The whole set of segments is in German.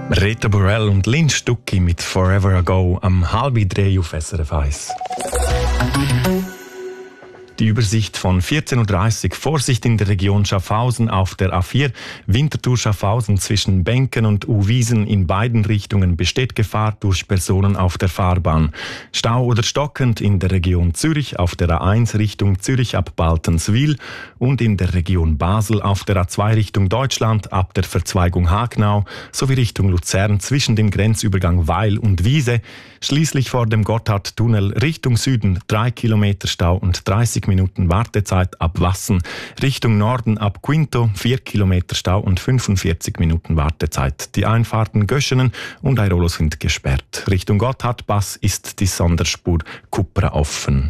Rita Burrell und Lynn Stucki mit «Forever Ago» am 2:30 auf SRF 1. Die Übersicht von 14.30 Uhr. Vorsicht in der Region Schaffhausen auf der A4. Winterthur Schaffhausen zwischen Benken und Uwiesen in beiden Richtungen besteht Gefahr durch Personen auf der Fahrbahn. Stau oder stockend in der Region Zürich auf der A1 Richtung Zürich ab Baltenswil und in der Region Basel auf der A2 Richtung Deutschland ab der Verzweigung Hagnau sowie Richtung Luzern zwischen dem Grenzübergang Weil und Wiese. Schließlich vor dem Gotthardtunnel Richtung Süden 3 Kilometer Stau und 30 Minuten Wartezeit ab Wassen. Richtung Norden ab Quinto 4 Kilometer Stau und 45 Minuten Wartezeit. Die Einfahrten Göschenen und Airolo sind gesperrt. Richtung Gotthardpass ist die Sonderspur Kupra offen.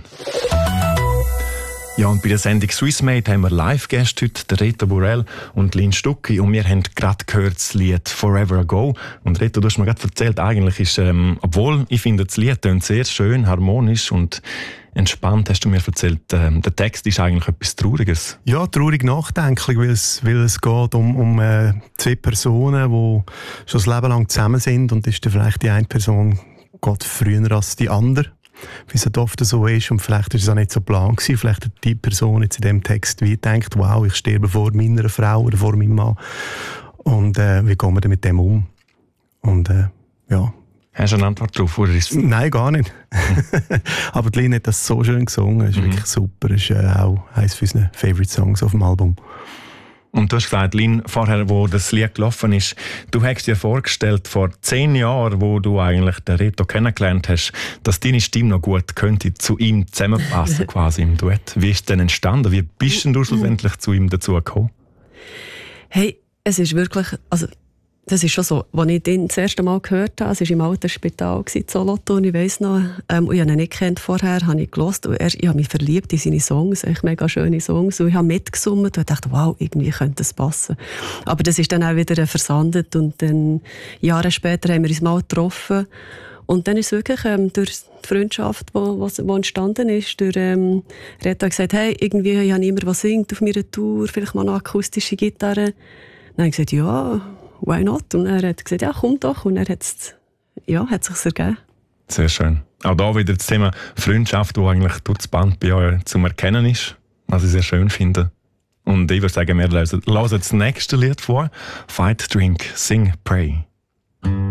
Ja, und bei der Sendung Swissmade haben wir Live-Gäste heute, der Rita Burrell und Lynn Stucki. Und wir haben gerade gehört das Lied «Forever Ago». Und Rita, du hast mir gerade erzählt, eigentlich ist, obwohl ich finde, das Lied tönt sehr schön, harmonisch und entspannt, hast du mir erzählt, der Text ist eigentlich etwas Trauriges. Ja, traurig nachdenklich, weil es geht um zwei Personen, die schon das Leben lang zusammen sind und ist dann vielleicht die eine Person geht früher als die andere. Wie es oft so ist und vielleicht ist es auch nicht so plan gewesen. Vielleicht hat die Person jetzt in diesem Text wie gedacht, wow, ich sterbe vor meiner Frau oder vor meinem Mann und wie gehen wir denn mit dem um? Und ja. Hast du eine Antwort darauf? Oder ist Nein, gar nicht. Aber die Lynn hat das so schön gesungen, ist wirklich super, ist auch eines von unseren Favorite Songs auf dem Album. Und du hast gesagt, Lynn, vorher, wo das Lied gelaufen ist, du hast dir vorgestellt, vor 10 Jahren, wo du eigentlich den Reto kennengelernt hast, dass deine Stimme noch gut könnte zu ihm zusammenpassen, quasi im Duett. Wie ist denn entstanden? Wie bist denn du schlussendlich zu ihm dazu gekommen? Hey, es ist wirklich, also das ist schon so, als ich ihn das erste Mal gehört habe, es war im alten Spital in Solothurn, ich weiss noch, und ich habe ihn nicht gekannt vorher, habe ich gehört und ich habe mich verliebt in seine Songs, echt mega schöne Songs, und ich habe mitgesummt und dachte, wow, irgendwie könnte das passen. Aber das ist dann auch wieder versandet und dann Jahre später haben wir uns mal getroffen und dann ist es wirklich durch die Freundschaft, die entstanden ist, durch Reto hat gesagt, hey, irgendwie, ich habe niemanden, der singt auf meiner Tour, vielleicht mal eine akustische Gitarre. Dann habe ich gesagt, ja, why not? Und er hat gesagt, ja, komm doch. Und er hat es sich ergeben. Sehr schön. Auch da wieder das Thema Freundschaft, das eigentlich durch das Band bei euch zum Erkennen ist, was ich sehr schön finde. Und ich würde sagen, wir hören das nächste Lied vor. Fight, Drink, Sing, Pray.